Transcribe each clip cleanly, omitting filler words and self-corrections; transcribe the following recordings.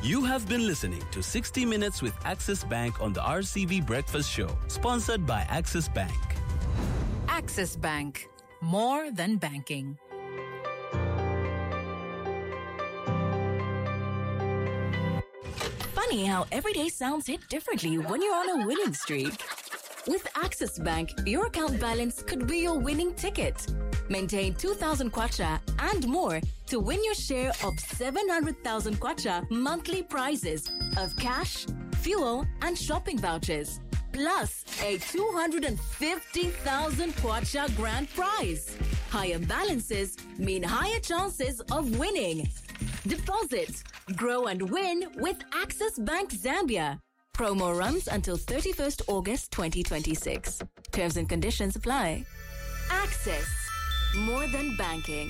You have been listening to 60 Minutes with Axis Bank on the RCV Breakfast Show, sponsored by Axis Bank. Axis Bank, more than banking. Funny how every day sounds hit differently when you're on a winning streak. With Axis Bank, your account balance could be your winning ticket. Maintain 2,000 kwacha and more to win your share of 700,000 kwacha monthly prizes of cash, fuel, and shopping vouchers. Plus a 250,000 kwacha grand prize. Higher balances mean higher chances of winning. Deposit, grow and win with Axis Bank Zambia. Promo runs until 31st August 2026. Terms and conditions apply. Axis, more than banking.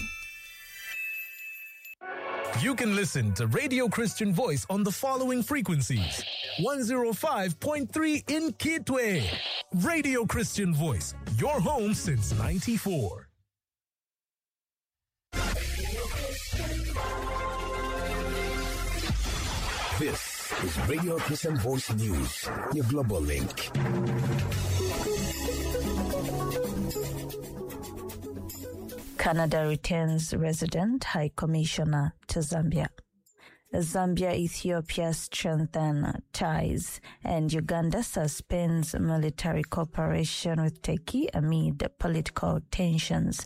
You can listen to Radio Christian Voice on the following frequencies. 105.3 in Kitwe. Radio Christian Voice, your home since 94. This is Radio Christian Voice News, your global link. Canada returns resident High Commissioner to Zambia. Zambia-Ethiopia strengthen ties, and Uganda suspends military cooperation with Turkey amid political tensions.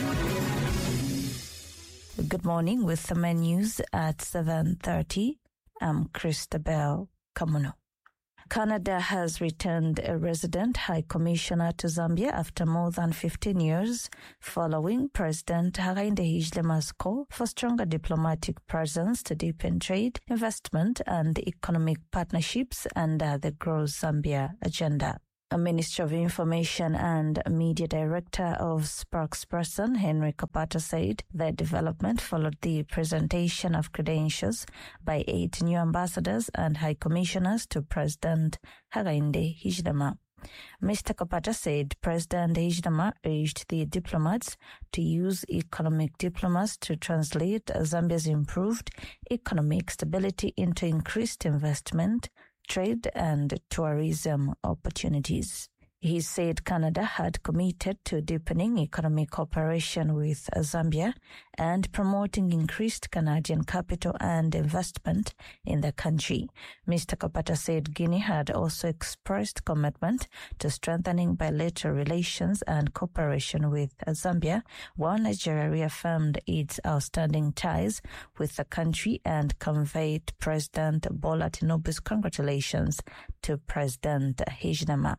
Good morning with the main news at 7:30. I'm Christabel Kamuno. Canada has returned a resident High Commissioner to Zambia after more than 15 years, following President Hakainde Hichilema's call for stronger diplomatic presence to deepen trade, investment, and economic partnerships under the Grow Zambia agenda. A Ministry of Information and Media Director of spokesperson Henry Kapata said the development followed the presentation of credentials by 8 new ambassadors and high commissioners to President Hakainde Hichilema. Mr. Kapata said President Hichilema urged the diplomats to use economic diplomats to translate Zambia's improved economic stability into increased investment, trade and tourism opportunities. He said Canada had committed to deepening economic cooperation with Zambia and promoting increased Canadian capital and investment in the country. Mr. Kapata said Guinea had also expressed commitment to strengthening bilateral relations and cooperation with Zambia, while Nigeria reaffirmed its outstanding ties with the country and conveyed President Bola Tinubu's congratulations to President Hichilema.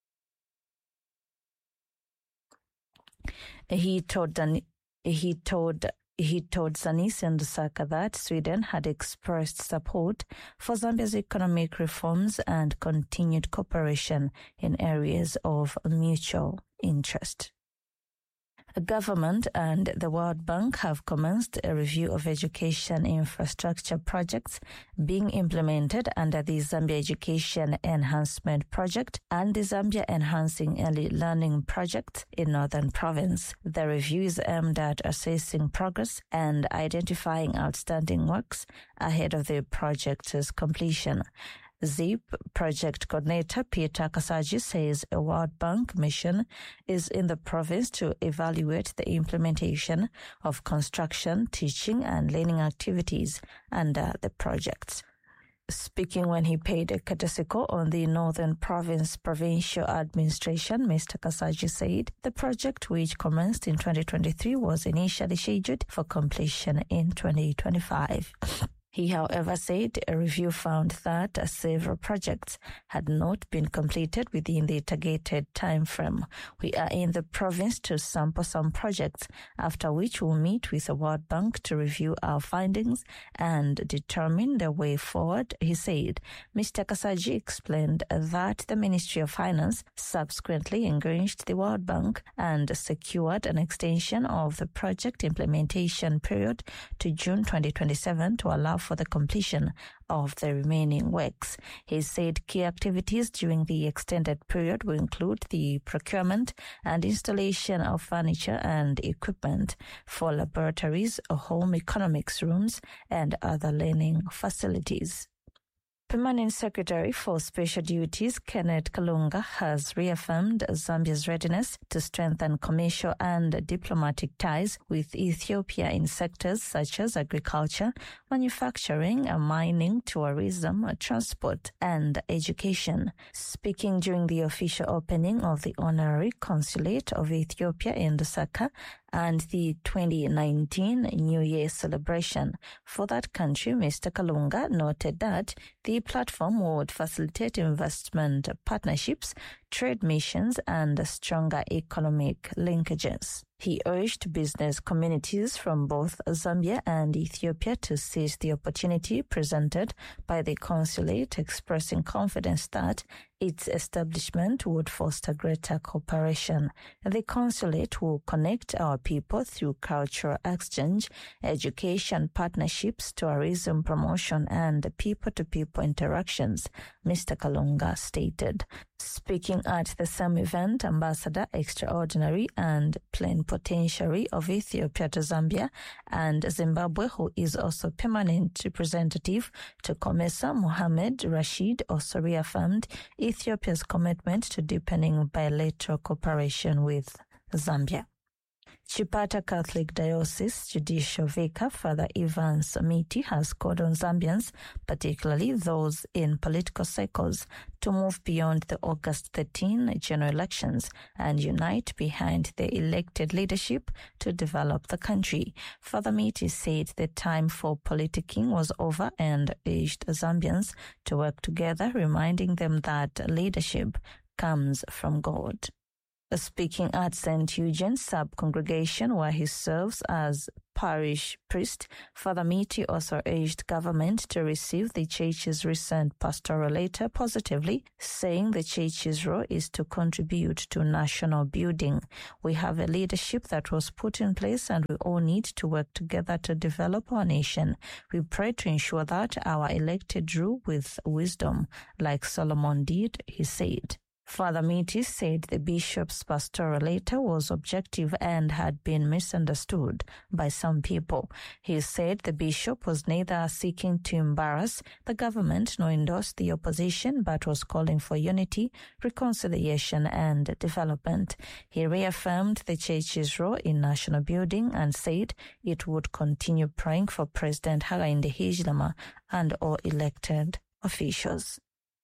He told Zanis and Lusaka that Sweden had expressed support for Zambia's economic reforms and continued cooperation in areas of mutual interest. The government and the World Bank have commenced a review of education infrastructure projects being implemented under the Zambia Education Enhancement Project and the Zambia Enhancing Early Learning Project in Northern Province. The review is aimed at assessing progress and identifying outstanding works ahead of the project's completion. ZIP project coordinator Peter Kasaji says a World Bank mission is in the province to evaluate the implementation of construction, teaching and learning activities under the projects. Speaking when he paid a courtesy call on the Northern Province Provincial Administration, Mr. Kasaji said the project, which commenced in 2023, was initially scheduled for completion in 2025. He, however, said a review found that several projects had not been completed within the targeted time frame. We are in the province to sample some projects, after which we'll meet with the World Bank to review our findings and determine the way forward, he said. Mr. Kasaji explained that the Ministry of Finance subsequently engaged the World Bank and secured an extension of the project implementation period to June 2027 to allow for the completion of the remaining works. He said key activities during the extended period will include the procurement and installation of furniture and equipment for laboratories, home economics rooms, and other learning facilities. Permanent Secretary for Special Duties Kenneth Kalunga has reaffirmed Zambia's readiness to strengthen commercial and diplomatic ties with Ethiopia in sectors such as agriculture, manufacturing, mining, tourism, transport, and education. Speaking during the official opening of the Honorary Consulate of Ethiopia in Lusaka and the 2019 New Year celebration for that country, Mr. Kalunga noted that the platform would facilitate investment partnerships, trade missions, and stronger economic linkages. He urged business communities from both Zambia and Ethiopia to seize the opportunity presented by the consulate, expressing confidence that its establishment would foster greater cooperation. The consulate will connect our people through cultural exchange, education partnerships, tourism promotion, and people-to-people interactions, Mr. Kalunga stated. Speaking at the same event, Ambassador Extraordinary and Plenipotentiary of Ethiopia to Zambia and Zimbabwe, who is also permanent representative to COMESA, Mohamed Rashid, also reaffirmed Ethiopia's commitment to deepening bilateral cooperation with Zambia. Chipata Catholic Diocese Judicial Vicar Father Evans Miti has called on Zambians, particularly those in political circles, to move beyond the August 13 general elections and unite behind the elected leadership to develop the country. Father Miti said the time for politicking was over and urged Zambians to work together, reminding them that leadership comes from God. Speaking at St. Eugene's sub-congregation where he serves as parish priest, Father Miti also urged government to receive the church's recent pastoral letter positively, saying the church's role is to contribute to national building. We have a leadership that was put in place and we all need to work together to develop our nation. We pray to ensure that our elected rule with wisdom, like Solomon did, he said. Father Miti said the bishop's pastoral letter was objective and had been misunderstood by some people. He said the bishop was neither seeking to embarrass the government nor endorse the opposition, but was calling for unity, reconciliation, and development. He reaffirmed the church's role in national building and said it would continue praying for President Hakainde Hichilema and all elected officials.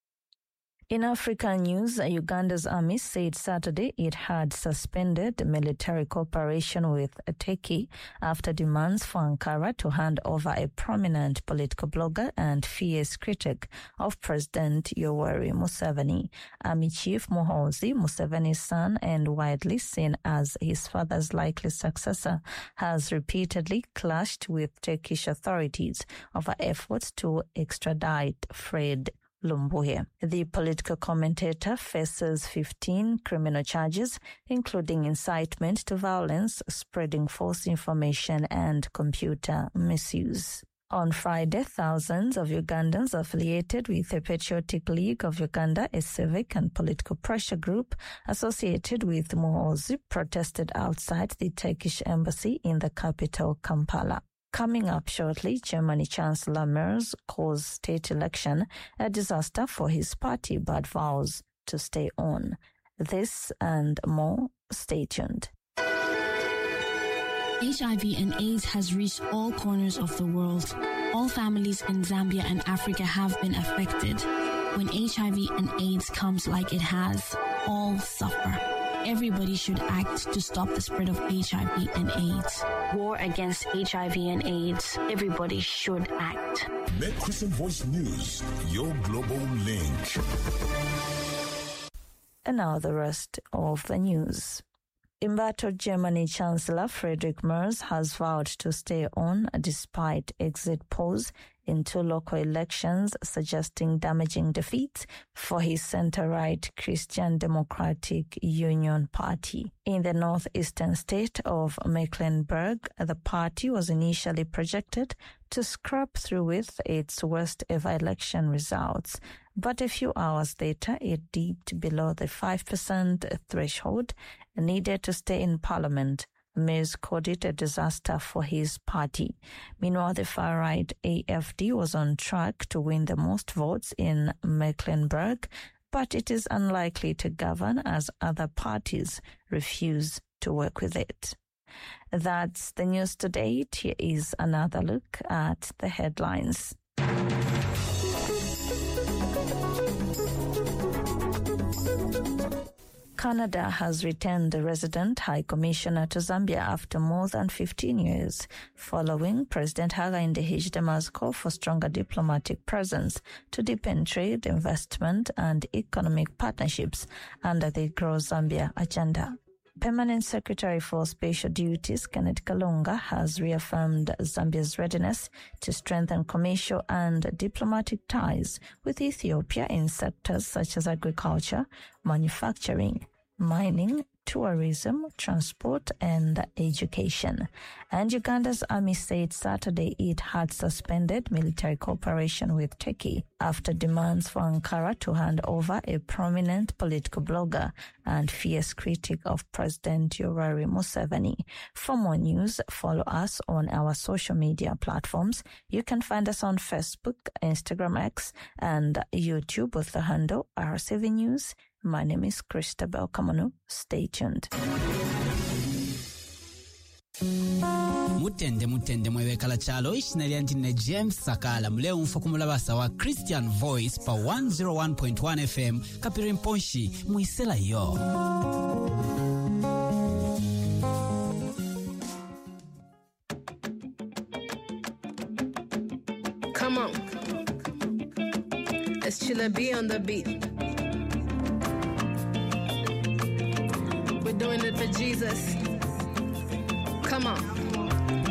In African news, Uganda's army said Saturday it had suspended military cooperation with Turkey after demands for Ankara to hand over a prominent political blogger and fierce critic of President Yoweri Museveni. Army Chief Muhoozi, Museveni's son and widely seen as his father's likely successor, has repeatedly clashed with Turkish authorities over efforts to extradite Fred Lumbuye. The political commentator faces 15 criminal charges, including incitement to violence, spreading false information, and computer misuse. On Friday, thousands of Ugandans affiliated with the Patriotic League of Uganda, a civic and political pressure group associated with Muhoozi, protested outside the Turkish embassy in the capital, Kampala. Coming up shortly, Germany Chancellor Merz calls state election a disaster for his party but vows to stay on. This and more, stay tuned. HIV and AIDS has reached all corners of the world. All families in Zambia and Africa have been affected. When HIV and AIDS comes like it has, all suffer. Everybody should act to stop the spread of HIV and AIDS. War against HIV and AIDS. Everybody should act. Make Christian Voice News your global link. And now the rest of the news. Embattled Germany Chancellor Friedrich Merz has vowed to stay on despite exit polls in 2 local elections suggesting damaging defeats for his center-right Christian Democratic Union Party. In the northeastern state of Mecklenburg, the party was initially projected to scrap through with its worst ever election results. But a few hours later, it dipped below the 5% threshold needed to stay in parliament. Mays called it a disaster for his party. Meanwhile, the far-right AFD was on track to win the most votes in Mecklenburg, but it is unlikely to govern as other parties refuse to work with it. That's the news to date. Here is another look at the headlines. Canada has returned the resident High Commissioner to Zambia after more than 15 years, following President Hakainde Hichilema's call for stronger diplomatic presence to deepen trade, investment, and economic partnerships under the Grow Zambia agenda. Permanent Secretary for Special Duties Kenneth Kalunga has reaffirmed Zambia's readiness to strengthen commercial and diplomatic ties with Ethiopia in sectors such as agriculture, manufacturing, mining, tourism, transport, and education. And Uganda's army said Saturday it had suspended military cooperation with Turkey after demands for Ankara to hand over a prominent political blogger and fierce critic of President Yoweri Museveni. For more news, follow us on our social media platforms. You can find us on Facebook, Instagram X, and YouTube with the handle R7 News. My name is Christabel Kamanu. Stay tuned. mutende mwebekala chalo ishinali antine James Sakala mleo mfa kumulabasa wa Christian Voice pa 101.1 FM kapiri mponshi muisela yo. Come on, let's Chilla B on the beat. We're doing it for Jesus. Come on.